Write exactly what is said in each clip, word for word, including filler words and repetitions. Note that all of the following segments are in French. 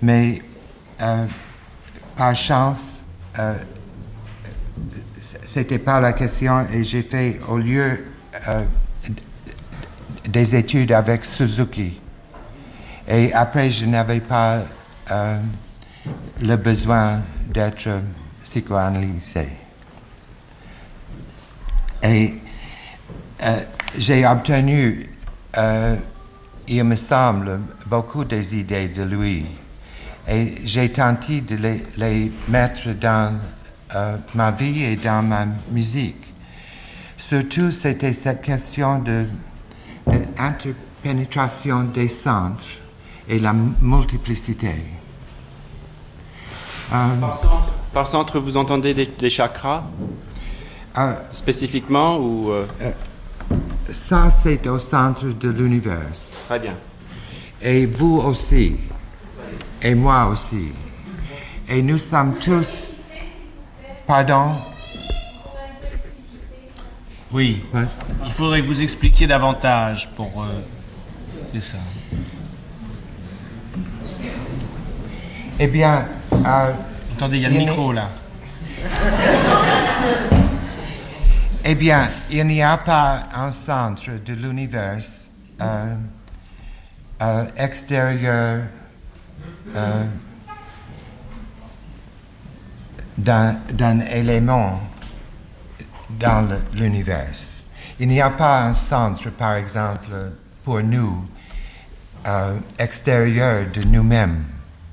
Mais euh, par chance, euh, c'était pas la question et j'ai fait au lieu euh, des études avec Suzuki. Et après, je n'avais pas euh, le besoin d'être psychoanalysé. Et euh, j'ai obtenu, euh, il me semble, beaucoup des idées de lui. Et j'ai tenté de les, les mettre dans euh, ma vie et dans ma musique. Surtout, c'était cette question de, de interpénétration des centres et la multiplicité. Euh, par, centre, par centre, vous entendez des, des chakras euh, spécifiquement ou euh... Euh, ça, c'est au centre de l'univers. Très bien. Et vous aussi. Et moi aussi. Et nous sommes tous... Pardon? Oui. Ouais. Il faudrait que vous expliquiez davantage pour... Euh, c'est ça. Eh bien... Euh, Attendez, il y a le micro, là. Eh bien, il n'y a pas un centre de l'univers euh, euh, extérieur euh, d'un, d'un élément dans le, l'univers. Il n'y a pas un centre, par exemple, pour nous, euh, extérieur de nous-mêmes.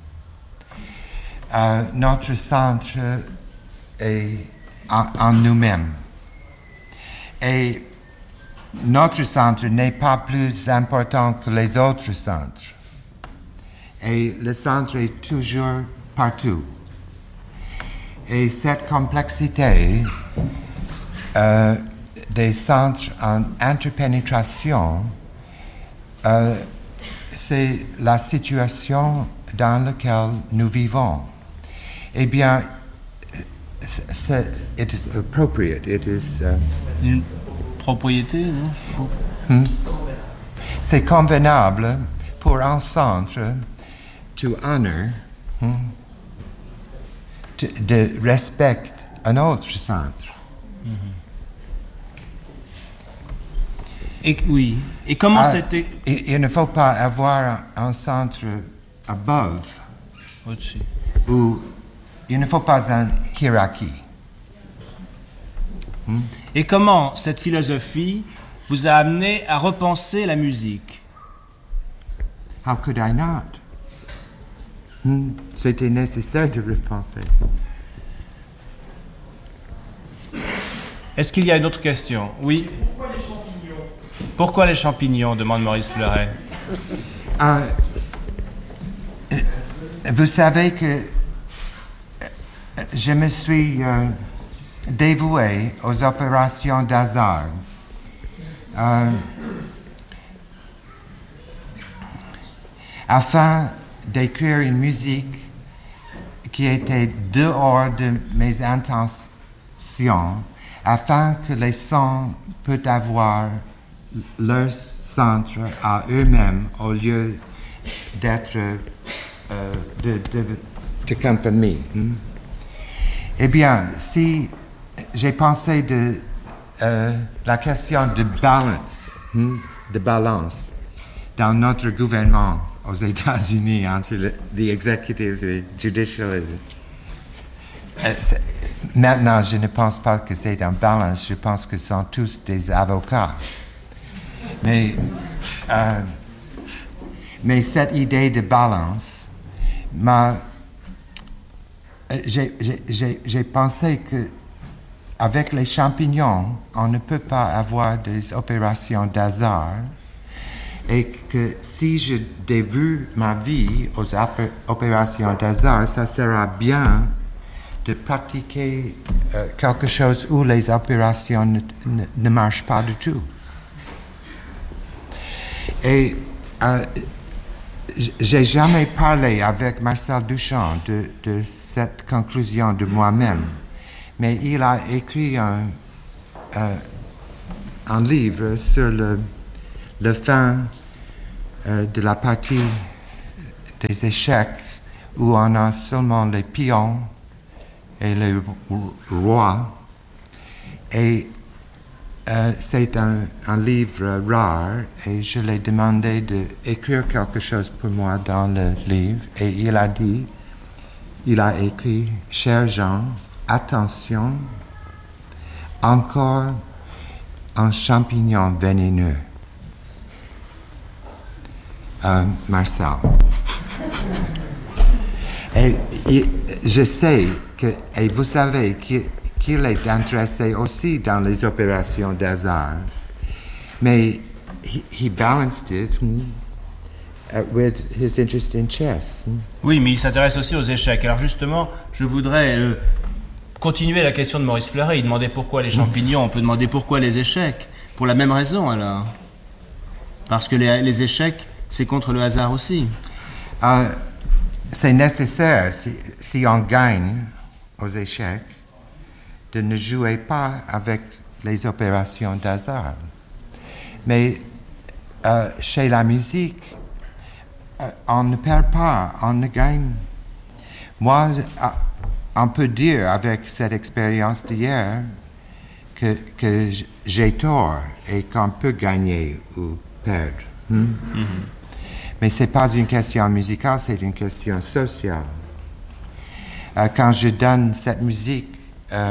Euh, notre centre est en, en nous-mêmes. Et notre centre n'est pas plus important que les autres centres. Et le centre est toujours partout. Et cette complexité euh, des centres en interpénétration, euh, c'est la situation dans laquelle nous vivons. Eh bien, c'est, it is appropriate, it is... Uh, Une propriété, non? Hmm? C'est convenable pour un centre to honor, hmm, to, de respect un autre centre. Mm-hmm. Et, oui. Et comment ah, c'était... Il, il ne faut pas avoir un, un centre above. Au-dessus. Ou il ne faut pas une hiérarchie. Hmm? Et comment cette philosophie vous a amené à repenser la musique? How could I not? Hmm? C'était nécessaire de repenser. Est-ce qu'il y a une autre question? Oui. Pourquoi les champignons? Pourquoi les champignons? Demande Maurice Fleuret. Euh, vous savez que je me suis euh, dévoué aux opérations d'hasard. Euh, afin d'écrire une musique qui était dehors de mes intentions, afin que les sons puissent avoir leur centre à eux-mêmes au lieu d'être euh, de, de, to come from me. Hmm? Eh bien, si j'ai pensé de euh, la question de balance, hmm, de balance dans notre gouvernement aux États-Unis entre le the executive, the judicial. Euh, maintenant, je ne pense pas que c'est un balance. Je pense que ce sont tous des avocats. Mais, euh, mais cette idée de balance m'a J'ai, j'ai, j'ai pensé que avec les champignons, on ne peut pas avoir des opérations d'hasard et que si je dévoue ma vie aux opé- opérations d'hasard, ça sera bien de pratiquer euh, quelque chose où les opérations ne, ne, ne marchent pas du tout. Et euh, j'ai jamais parlé avec Marcel Duchamp de, de cette conclusion de moi-même, mais il a écrit un, euh, un livre sur le, le fin euh, de la partie des échecs où on a seulement les pions et les rois. Et euh, c'est un, un livre rare et je lui ai demandé d'écrire quelque chose pour moi dans le livre et il a dit, il a écrit « Cher Jean, attention, encore un champignon vénéneux. » Euh, Marcel. Et, et je sais que, et vous savez qu'il, qu'il est intéressé aussi dans les opérations d'hasard, mais he, he balanced it hmm, uh, with his interest in chess. Hmm. Oui, mais il s'intéresse aussi aux échecs. Alors justement, je voudrais euh, continuer la question de Maurice Fleuret. Il demandait pourquoi les champignons, on peut demander pourquoi les échecs. Pour la même raison alors. Parce que les, les échecs, c'est contre le hasard aussi. Uh, c'est nécessaire, si, si on gagne aux échecs, de ne jouer pas avec les opérations d'hasard. Mais euh, chez la musique, euh, on ne perd pas, on ne gagne. Moi, euh, on peut dire avec cette expérience d'hier que, que j'ai tort et qu'on peut gagner ou perdre. Hmm? Mm-hmm. Mais ce n'est pas une question musicale, c'est une question sociale. Euh, quand je donne cette musique euh,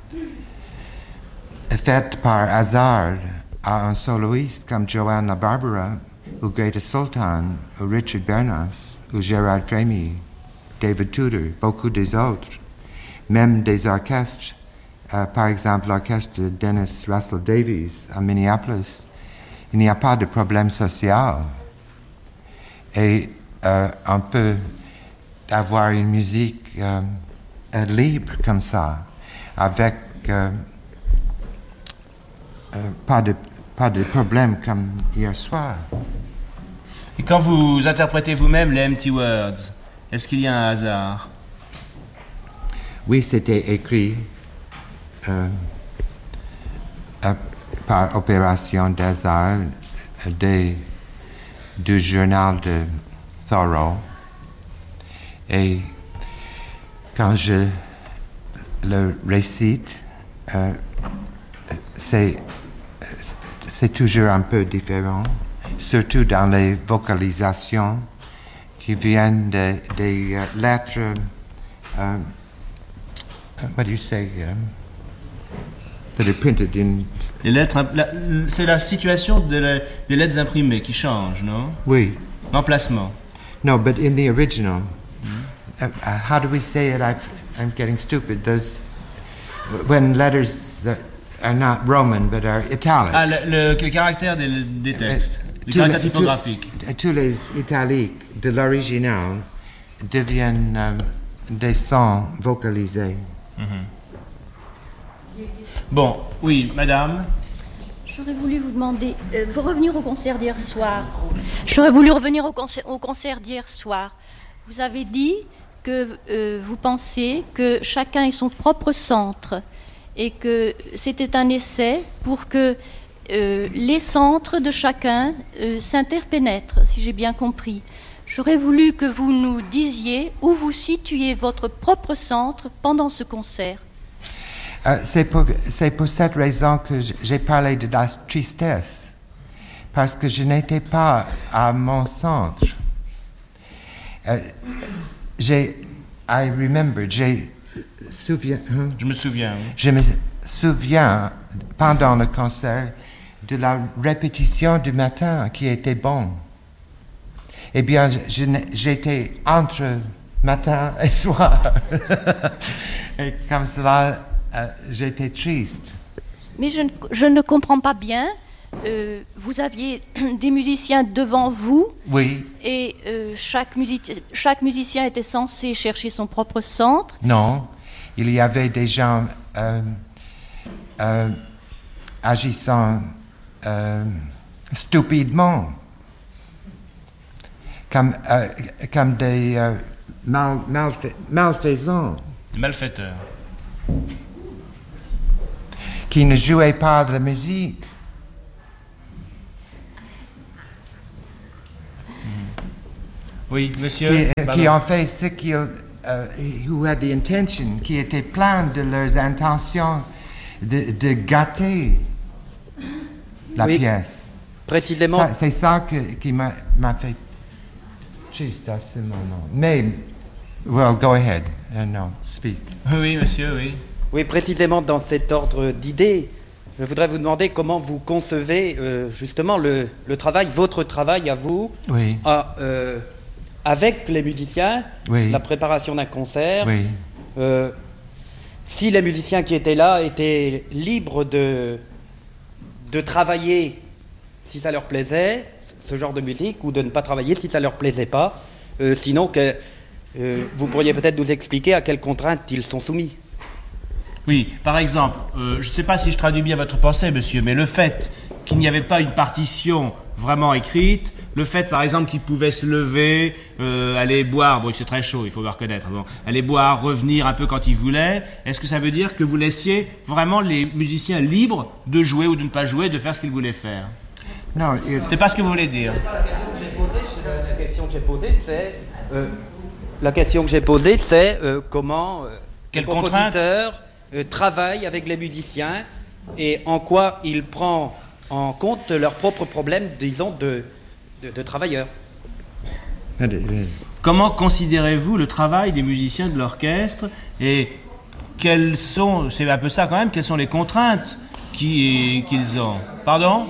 faite par hasard à un soloiste comme Johanna Barbara, ou Greta Sultan, ou Richard Bernas, ou Gérard Frémy, David Tudor, beaucoup des autres, même des orchestres, euh, par exemple l'orchestre de Dennis Russell Davies à Minneapolis, il n'y a pas de problème social. Et euh, on peut avoir une musique euh, euh, libre comme ça, avec euh, euh, pas de pas de problème comme hier soir. Et quand vous interprétez vous-même les Empty Words, est-ce qu'il y a un hasard? Oui, c'était écrit euh, euh, par opération d'hasard euh, des du journal de Thoreau. Et quand je le récite, euh, c'est, c'est toujours un peu différent, surtout dans les vocalisations qui viennent de, des uh, lettres, uh, what do you say, um, that are printed in... Les lettres, la, c'est la situation de la, des lettres imprimées qui change, non? Oui. L'emplacement. No, but in the original, mm-hmm. uh, uh, how do we say it? I've, I'm getting stupid. Those, when letters uh, are not Roman but are italics. Ah, le, le, le caractère des, des textes, uh, les caractères les, typographiques. Tous, tous les italiques de l'original deviennent um, des sons vocalisés. Mm-hmm. Bon, oui, madame. J'aurais voulu vous demander, euh, vous revenir au concert d'hier soir. J'aurais voulu revenir au concert, au concert d'hier soir. Vous avez dit que euh, vous pensez que chacun est son propre centre et que c'était un essai pour que euh, les centres de chacun euh, s'interpénètrent, si j'ai bien compris. J'aurais voulu que vous nous disiez où vous situez votre propre centre pendant ce concert. Euh, c'est, pour, c'est pour cette raison que j'ai parlé de la tristesse, parce que je n'étais pas à mon centre. Euh, j'ai, I remember, j'ai souviens, hein? Je me souviens. Oui. Je me souviens pendant le concert de la répétition du matin qui était bon. Eh bien, je, je, j'étais entre matin et soir, et comme cela. Euh, j'étais triste. Mais je ne, je ne comprends pas bien. Euh, vous aviez des musiciens devant vous. Oui. Et euh, chaque, music- chaque musicien était censé chercher son propre centre. Non. Il y avait des gens euh, euh, agissant euh, stupidement, comme, euh, comme des euh, mal, malfa- malfaisants. Des malfaiteurs. Qui ne jouaient pas de la musique. Oui, monsieur. Qui, qui ont fait ce qu'ils, uh, who had the intention, qui étaient pleins de leurs intentions de, de gâter la oui, pièce. Précisément. Ça, c'est ça que, qui m'a, m'a fait triste à ce moment. Mais, well, go ahead. Uh, no, speak. Oui, monsieur, oui. Oui, précisément dans cet ordre d'idées, je voudrais vous demander comment vous concevez euh, justement le, le travail, votre travail à vous, oui. à, euh, avec les musiciens, oui. la préparation d'un concert. Oui. Euh, si les musiciens qui étaient là étaient libres de, de travailler si ça leur plaisait, ce genre de musique, ou de ne pas travailler si ça leur plaisait pas, euh, sinon que, euh, vous pourriez peut-être nous expliquer à quelles contraintes ils sont soumis. Oui, par exemple, euh, je ne sais pas si je traduis bien votre pensée, monsieur, mais le fait qu'il n'y avait pas une partition vraiment écrite, le fait, par exemple, qu'ils pouvaient se lever, euh, aller boire, bon, c'est très chaud, il faut le reconnaître, bon, aller boire, revenir un peu quand ils voulaient, est-ce que ça veut dire que vous laissiez vraiment les musiciens libres de jouer ou de ne pas jouer, de faire ce qu'ils voulaient faire? Non, il... c'est pas ce que vous voulez dire. La question que j'ai posée, c'est euh, la question que j'ai posée, c'est euh, comment euh, Quelle le compositeur euh, travaille avec les musiciens et en quoi il prend en compte leurs propres problèmes, disons, de, de, de travailleurs. Comment considérez-vous le travail des musiciens de l'orchestre et quelles sont, c'est un peu ça quand même, quelles sont les contraintes qui, qu'ils ont? Pardon?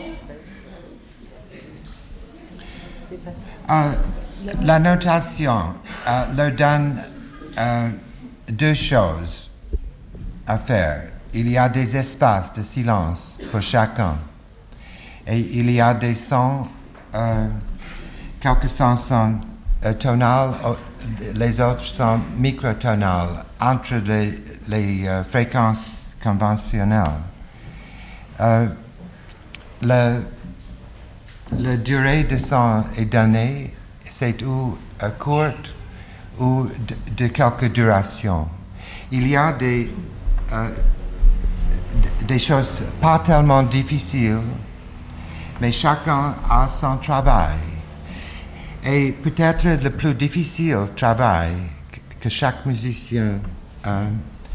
Euh, la notation euh, leur donne euh, deux choses à faire. Il y a des espaces de silence pour chacun. Et il y a des sons, euh, quelques sons sont euh, tonales, les autres sont microtonales, entre les, les euh, fréquences conventionnelles. Euh, le, la durée de son est donnée, c'est ou euh, courte ou de, de quelque duration. Il y a des, euh, des choses pas tellement difficiles, mais chacun a son travail. Et peut-être le plus difficile travail que chaque musicien euh,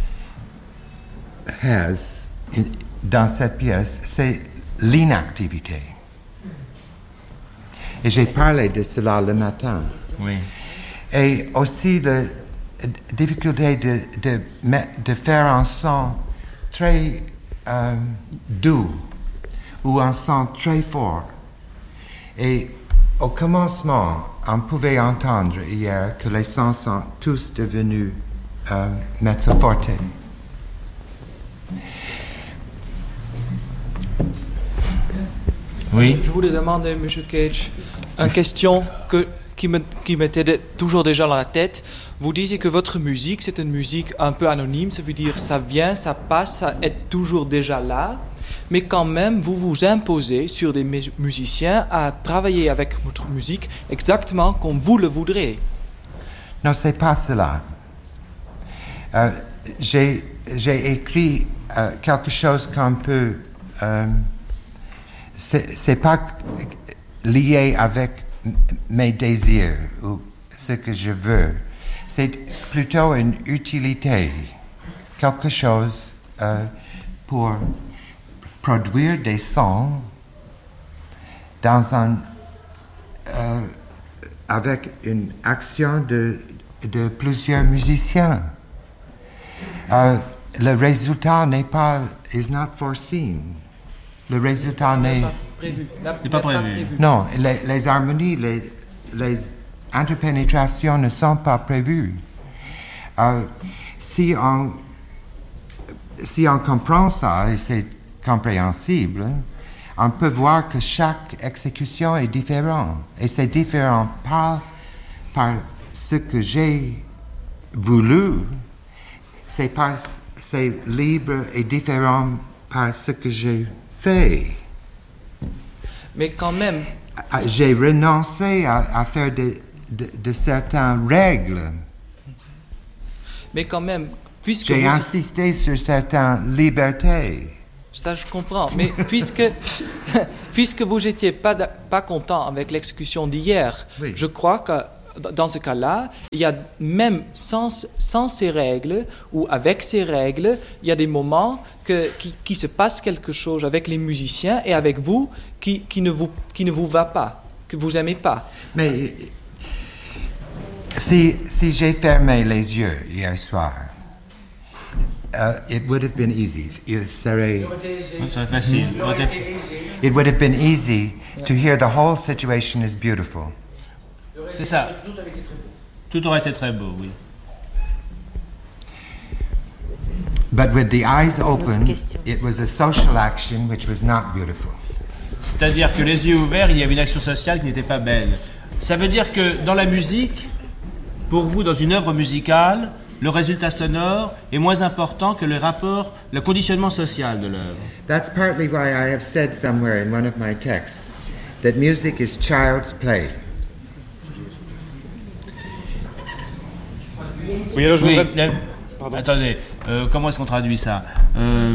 has in, dans cette pièce, c'est l'inactivité. Et j'ai parlé de cela le matin. Oui. Et aussi la difficulté de, de, de faire un son très euh, doux ou un son très fort. Et au commencement, on pouvait entendre hier que les sons sont tous devenus euh, mezzo forte. Oui. Je voulais demander, M. Cage, une question que, qui, me, qui m'était toujours déjà dans la tête. Vous disiez que votre musique, c'est une musique un peu anonyme, ça veut dire ça vient, ça passe, ça est toujours déjà là, mais quand même, vous vous imposez sur des musiciens à travailler avec votre musique exactement comme vous le voudrez. Non, c'est pas cela. Euh, j'ai, j'ai écrit euh, quelque chose qu'on peut... Euh, c'est, c'est pas lié avec mes désirs ou ce que je veux. C'est plutôt une utilité, quelque chose euh, pour produire des sons dans un, euh, avec une action de, de plusieurs musiciens. Euh, le résultat n'est pas, is not foreseen. Le résultat n'est pas prévu. N'est pas prévu. Non, les, les harmonies, les, les interpénétrations ne sont pas prévues. Euh, si on, si on comprend ça, et c'est compréhensible, on peut voir que chaque exécution est différente. Et c'est différent pas par ce que j'ai voulu, c'est, par, c'est libre et différent par ce que j'ai fait. Mais quand même... J'ai renoncé à, à faire de, de, de certaines règles. Mais quand même, puisque... J'ai vous... insisté sur certaines libertés. Ça, je comprends. Mais puisque, puisque vous n'étiez pas, pas content avec l'exécution d'hier, oui. je crois que dans ce cas-là, il y a même sans, sans ces règles ou avec ces règles, il y a des moments que, qui, qui se passe quelque chose avec les musiciens et avec vous qui, qui, ne, vous, qui ne vous va pas, que vous n'aimez pas. Mais si, si j'ai fermé les yeux hier soir, Uh, it would have been easy. It serait, C'est facile. it would have been easy to hear the whole situation is beautiful. C'est ça. Tout aurait été très beau, oui. But with the eyes open, it was a social action which was not beautiful. C'est-à-dire que les yeux ouverts, il y avait une action sociale qui n'était pas belle. Ça veut dire que dans la musique, pour vous, dans une œuvre musicale, le résultat sonore est moins important que le rapport, le conditionnement social de l'œuvre. That's partly why I have said somewhere in one of my texts that music is child's play. Oui, alors je Oui, voudrais... la- Attendez, euh, comment est-ce qu'on traduit ça Euh,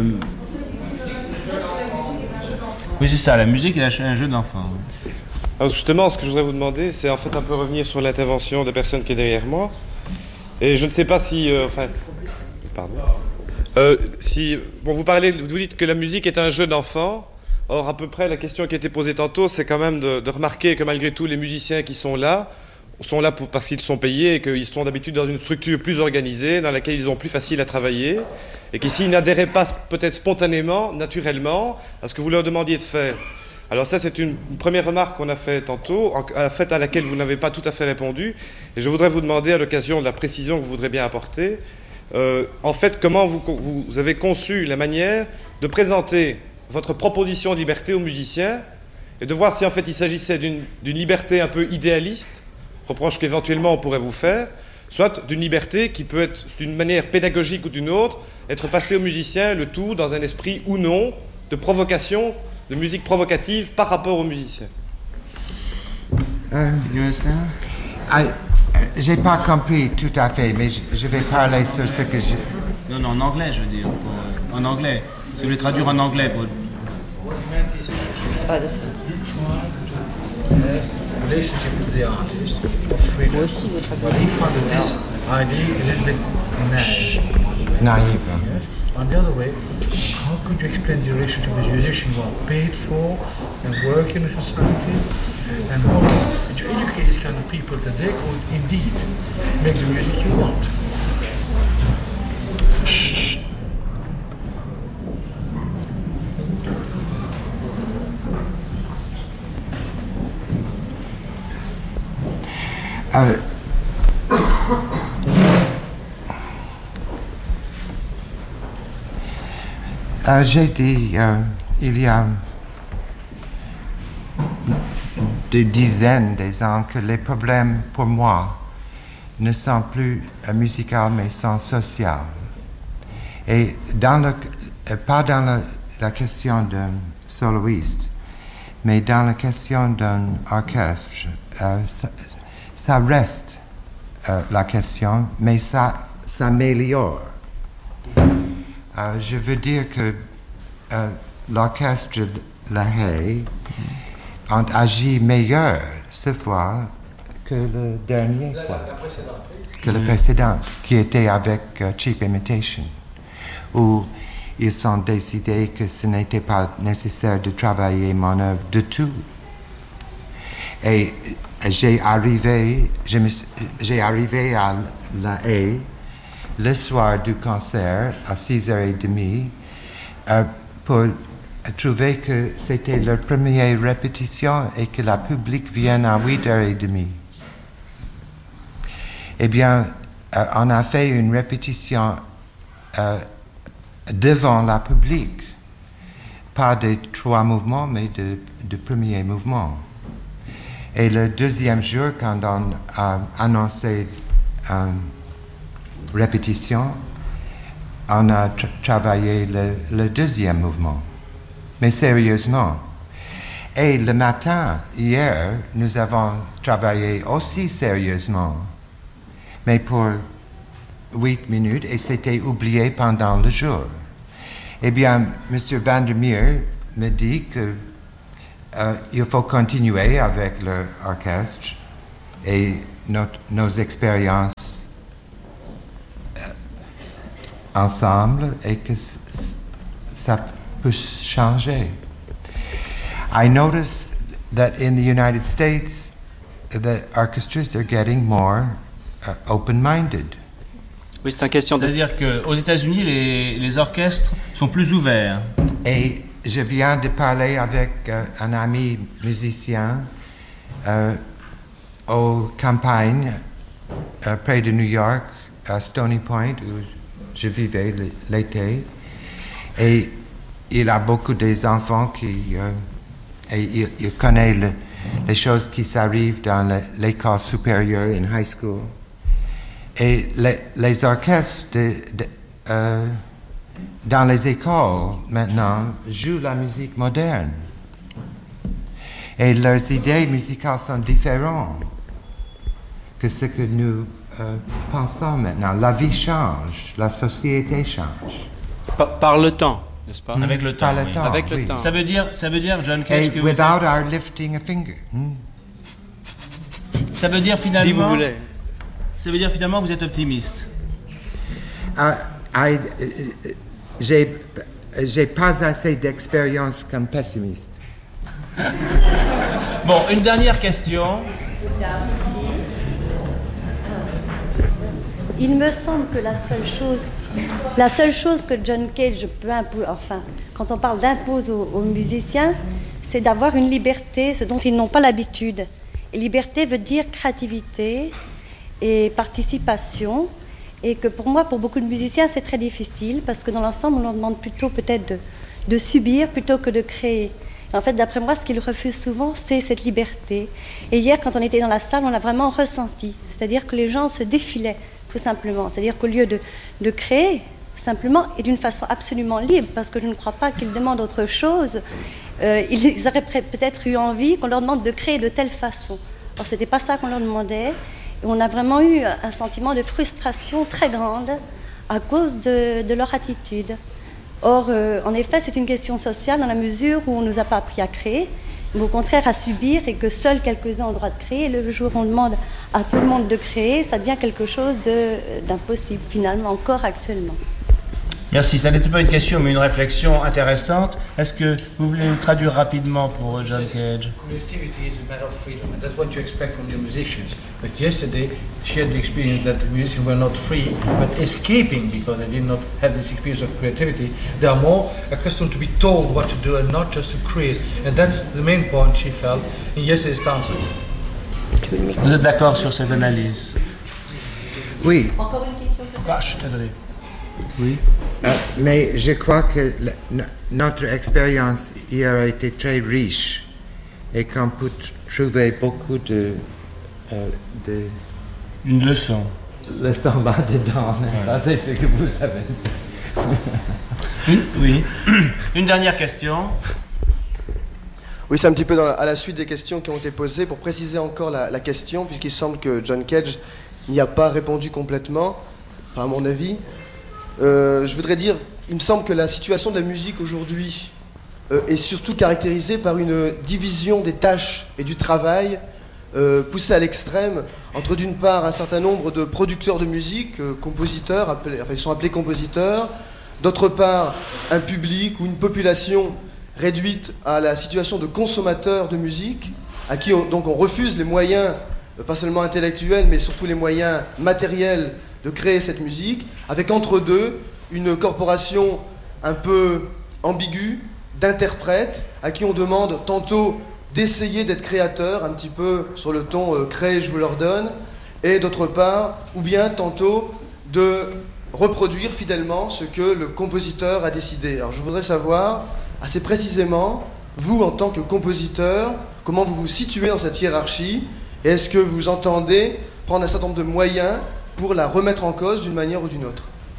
Oui, c'est ça, la musique est un jeu d'enfant. oui. Alors justement, ce que je voudrais vous demander, c'est en fait un peu revenir sur l'intervention de personne qui est derrière moi. Et je ne sais pas si... euh, enfin... Pardon. Euh, si... Bon, vous parlez, vous dites que la musique est un jeu d'enfant. Or, à peu près, la question qui a été posée tantôt, c'est quand même de, de remarquer que malgré tout, les musiciens qui sont là, sont là pour, parce qu'ils sont payés et qu'ils sont d'habitude dans une structure plus organisée, dans laquelle ils ont plus facile à travailler, et que s'ils n'adhéraient pas peut-être spontanément, naturellement, à ce que vous leur demandiez de faire. Alors ça, c'est une, une première remarque qu'on a faite tantôt, en, en fait à laquelle vous n'avez pas tout à fait répondu, et je voudrais vous demander, à l'occasion de la précision que vous voudrez bien apporter, euh, en fait, comment vous, vous avez conçu la manière de présenter votre proposition de liberté aux musiciens, et de voir si en fait il s'agissait d'une, d'une liberté un peu idéaliste, reproche qu'éventuellement on pourrait vous faire, soit d'une liberté qui peut être, d'une manière pédagogique ou d'une autre, être passée aux musiciens, le tout dans un esprit ou non de provocation, de musique provocative par rapport aux musiciens. Euh, I, j'ai pas compris tout à fait, mais je, je vais parler sur ce que je... Non, non, en anglais, je veux dire. Pour, en anglais. Si vous voulez traduire en anglais. Pour... Relationship with the artist of freedom. But he found this idea a little bit naive. Naive. Yes. On the other way, how could you explain the relationship with musicians who are paid for and work in a society? And how did you educate these kind of people that they could indeed make the music you want? Shh. Euh, euh, j'ai dit, euh, il y a des dizaines d'années que les problèmes pour moi ne sont plus euh, musicaux mais sont sociaux. Et dans le, euh, pas dans la, la question d'un soloiste, mais dans la question d'un orchestre, euh, ça, ça reste euh, la question, mais ça s'améliore. Euh, je veux dire que euh, l'orchestre de La Haye a agi meilleur cette fois que le dernier La, fois, la précédente. que le précédent, qui était avec euh, Cheap Imitation, où ils ont décidé que ce n'était pas nécessaire de travailler mon œuvre du tout. Et j'ai arrivé, je me, j'ai arrivé à La Haye le soir du concert à six heures trente euh, pour trouver que c'était leur première répétition et que le public vienne à huit heures trente. Eh bien, euh, on a fait une répétition euh, devant le public, pas des trois mouvements, mais de, de premier mouvement. Et le deuxième jour, quand on a annoncé une répétition, on a tra- travaillé le, le deuxième mouvement, mais sérieusement. Et le matin, hier, nous avons travaillé aussi sérieusement, mais pour huit minutes, et c'était oublié pendant le jour. Eh bien, M. Vandermeer me dit que euh, il faut continuer avec l'orchestre et notre, nos expériences ensemble et que c- ça peut changer. I noticed that in the United States, the orchestras are getting more uh, open-minded. Oui, c'est une question de... C'est-à-dire qu'aux États-Unis, les, les orchestres sont plus ouverts. Et je viens de parler avec euh, un ami musicien euh, aux campagnes euh, près de New York, à Stony Point, où je vivais l'été. Et il a beaucoup des enfants qui... Euh, et il, il connaît le, les choses qui s'arrivent dans le, l'école supérieure, in high school. Et les, les orchestres de, de, euh, dans les écoles maintenant jouent la musique moderne. Et leurs idées musicales sont différentes que ce que nous euh, pensons maintenant. La vie change, la société change. Par, par le temps, n'est-ce pas? Avec le temps, Par le oui. temps, Avec le oui. temps. Ça veut dire, ça veut dire, John Cage, Et que vous without êtes- our lifting a finger. Hmm? ça veut dire finalement, Si vous voulez. ça veut dire finalement que vous êtes optimiste. Uh, I, uh, j'ai, j'ai pas assez d'expérience comme pessimiste. Bon, une dernière question. Il me semble que la seule chose, la seule chose que John Cage peut imposer, enfin, quand on parle d'impose aux, aux musiciens, c'est d'avoir une liberté, ce dont ils n'ont pas l'habitude. Et liberté veut dire créativité et participation. Et que pour moi, pour beaucoup de musiciens, c'est très difficile parce que dans l'ensemble, on leur demande plutôt peut-être de, de subir plutôt que de créer. Et en fait, d'après moi, ce qu'ils refusent souvent, c'est cette liberté. Et hier, quand on était dans la salle, on l'a vraiment ressenti. C'est-à-dire que les gens se défilaient, tout simplement. C'est-à-dire qu'au lieu de, de créer, simplement, et d'une façon absolument libre, parce que je ne crois pas qu'ils demandent autre chose, euh, ils auraient peut-être eu envie qu'on leur demande de créer de telle façon. Or, ce n'était pas ça qu'on leur demandait. Et on a vraiment eu un sentiment de frustration très grande à cause de, de leur attitude. Or, euh, en effet, c'est une question sociale dans la mesure où on ne nous a pas appris à créer, mais au contraire à subir, et que seuls quelques-uns ont le droit de créer. Et le jour où on demande à tout le monde de créer, ça devient quelque chose de, d'impossible, finalement, encore actuellement. Merci, ça n'était pas une question mais une réflexion intéressante. Est-ce que vous voulez le traduire rapidement pour John Cage? Creativity is a matter of freedom, and that's what you expect from your musicians. But yesterday, she had the experience that the musicians were not free, but escaping because they did not have this experience of creativity. They are more accustomed to be told what to do and not just to create. And that's the main point she felt in yesterday's concert. Vous êtes d'accord sur cette analyse? Oui, Ah, chut, attendez. euh, mais je crois que le- no- notre expérience hier a été très riche et qu'on peut trouver beaucoup de, euh, de Une leçon. leçons là-dedans. Ça, c'est ce que vous savez. Une, oui. Une dernière question. Oui, c'est un petit peu dans la- à la suite des questions qui ont été posées. Pour préciser encore la, la question, puisqu'il semble que John Cage n'y a pas répondu complètement, enfin, à mon avis, euh, je voudrais dire, il me semble que la situation de la musique aujourd'hui euh, est surtout caractérisée par une division des tâches et du travail euh, poussée à l'extrême entre d'une part un certain nombre de producteurs de musique, euh, compositeurs, appelés- enfin ils sont appelés compositeurs, d'autre part un public ou une population réduite à la situation de consommateurs de musique, à qui on, donc on refuse les moyens, euh, pas seulement intellectuels, mais surtout les moyens matériels de créer cette musique, avec entre deux une corporation un peu ambiguë d'interprètes, à qui on demande tantôt d'essayer d'être créateurs, un petit peu sur le ton euh, créer, je vous l'ordonne, et d'autre part, ou bien tantôt de reproduire fidèlement ce que le compositeur a décidé. Alors je voudrais savoir, assez précisément, vous en tant que compositeur, comment vous vous situez dans cette hiérarchie, et est-ce que vous entendez prendre un certain nombre de moyens pour la remettre en cause d'une manière ou d'une autre?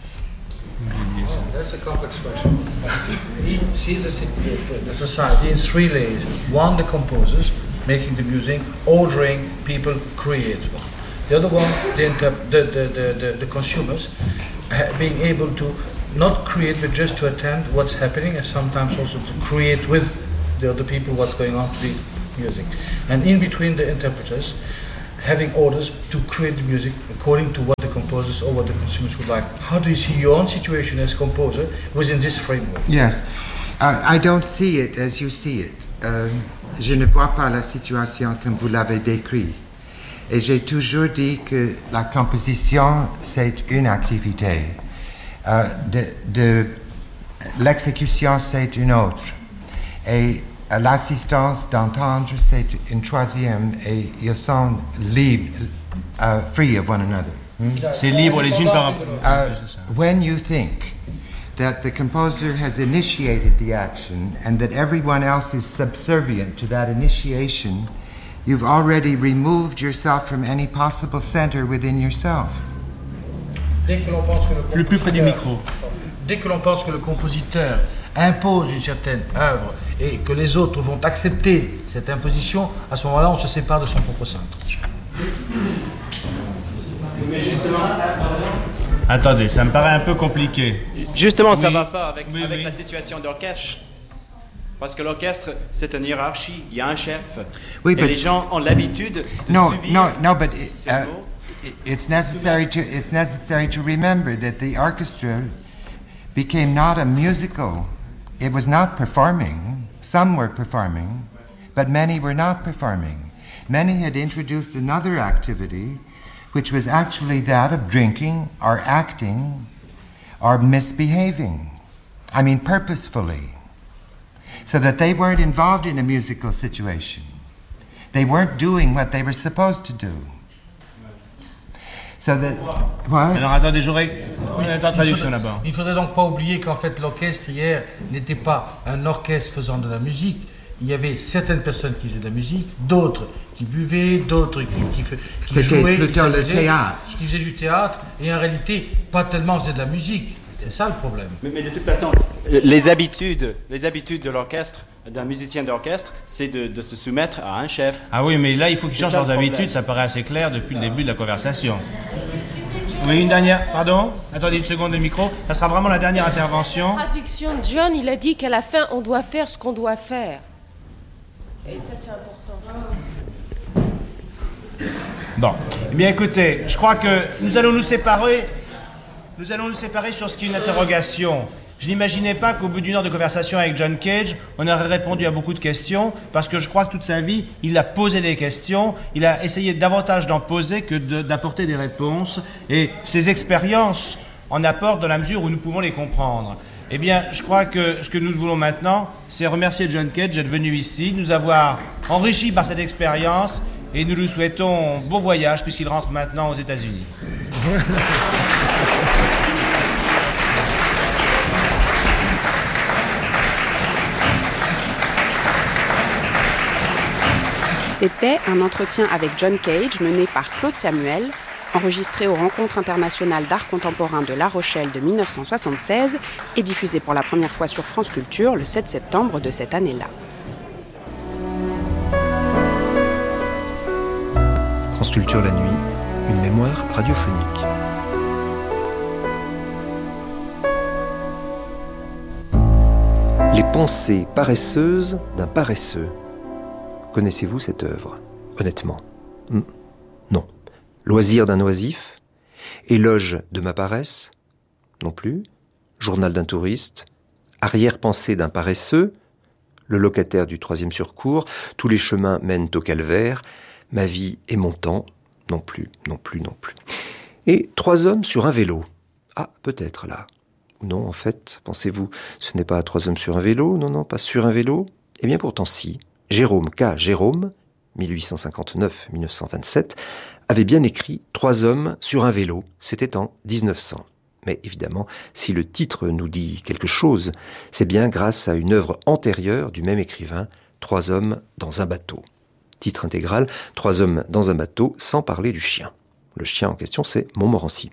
That's a complex question. He sees the, si- the, the society in three layers. One, the composers making the music, ordering people create. The other one, the, interp- the, the, the, the, the consumers uh, being able to not create but just to attend what's happening, and sometimes also to create with the other people what's going on to the music. And in between, the interpreters having orders to create the music according to what the composers or what the consumers would like. How do you see your own situation as composer within this framework? Yes, uh, I don't see it as you see it. Euh, je ne vois pas la situation comme vous l'avez décrit. Et j'ai toujours dit que la composition, c'est une activité. Euh, de, de, l'exécution, c'est une autre. Et euh, l'assistance d'entendre, c'est une troisième. Et ils sont libres, uh, free of one another. Hmm? C'est libre les unes par rapport. Uh, when you think that the composer has initiated the action and that everyone else is subservient to that initiation, you've already removed yourself from any possible center within yourself. Dès que l'on pense que le le plus près du micro. Dès que l'on pense que le compositeur impose une certaine œuvre et que les autres vont accepter cette imposition, à ce moment-là, on se sépare de son propre centre. Mais justement... Attendez, ça me paraît un peu compliqué. Justement, ça ne Oui. va pas avec, Oui, avec oui. la situation d'orchestre. Parce que l'orchestre, c'est une hiérarchie, il y a un chef. Oui, et but- les gens ont l'habitude de No, subir no, no, but it, ces uh, mots. it- it's necessary to it's necessary to remember that the orchestra became not a musical. It was not performing. Some were performing, but many were not performing. Many had introduced another activity, which was actually that of drinking or acting or misbehaving. I mean, purposefully. So that they weren't involved in a musical situation. They weren't doing what they were supposed to do. So that, what? Alors attendez, j'aurais une Il traduction faudrait- là-bas. Il ne faudrait donc pas oublier qu'en fait l'orchestre hier n'était pas un orchestre faisant de la musique. Il y avait certaines personnes qui faisaient de la musique, d'autres qui buvaient, d'autres qui, qui, fa- qui C'était jouaient, plutôt qui le s'amusaient, théâtre. qui faisaient du théâtre, et en réalité pas tellement faisaient de la musique. C'est ça le problème. Mais, mais de toute façon, les habitudes, les habitudes de l'orchestre, d'un musicien d'orchestre, c'est de, de se soumettre à un chef. Ah oui, mais là, il faut qu'ils C'est changent ça, leurs le problème. habitudes, ça paraît assez clair depuis le début de la conversation. Oui, une dernière, pardon. Attendez une seconde, le micro. Ça sera vraiment la dernière intervention. Traduction, John, il a dit qu'à la fin, on doit faire ce qu'on doit faire. Et ça, c'est important. Bon, eh bien écoutez, je crois que nous allons nous séparer. Nous allons nous séparer sur ce qui est une interrogation. Je n'imaginais pas qu'au bout d'une heure de conversation avec John Cage, on aurait répondu à beaucoup de questions, parce que je crois que toute sa vie, il a posé des questions, il a essayé davantage d'en poser que de- d'apporter des réponses, et ses expériences en apportent dans la mesure où nous pouvons les comprendre. Eh bien, je crois que ce que nous voulons maintenant, c'est remercier John Cage d'être venu ici, nous avoir enrichis par cette expérience, et nous lui souhaitons bon voyage, puisqu'il rentre maintenant aux États-Unis. C'était un entretien avec John Cage mené par Claude Samuel, enregistré aux Rencontres internationales d'art contemporain de La Rochelle de mille neuf cent soixante-seize et diffusé pour la première fois sur France Culture le sept septembre de cette année-là. France Culture la nuit, une mémoire radiophonique. Les pensées paresseuses d'un paresseux. Connaissez-vous cette œuvre? Honnêtement, hmm, non. Loisir d'un oisif? Éloge de ma paresse? Non plus. Journal d'un touriste? Arrière-pensée d'un paresseux? Le locataire du troisième surcours? Tous les chemins mènent au calvaire? Ma vie et mon temps? Non plus, non plus, non plus. Et trois hommes sur un vélo? Ah, peut-être là. Non, en fait, pensez-vous, ce n'est pas trois hommes sur un vélo? Non, non, pas sur un vélo? Eh bien pourtant si. Jérôme K. Jérôme, mille huit cent cinquante-neuf à mille neuf cent vingt-sept, avait bien écrit « Trois hommes sur un vélo ». C'était en dix-neuf cents. Mais évidemment, si le titre nous dit quelque chose, c'est bien grâce à une œuvre antérieure du même écrivain, « Trois hommes dans un bateau ». Titre intégral, « Trois hommes dans un bateau », sans parler du chien. Le chien en question, c'est Montmorency.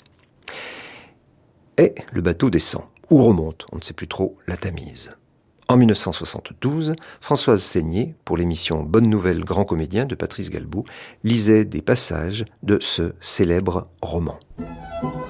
Et le bateau descend, ou remonte, on ne sait plus trop, la Tamise. En mille neuf cent soixante-douze, Françoise Seigné, pour l'émission Bonne Nouvelle Grand Comédien de Patrice Galbaud, lisait des passages de ce célèbre roman.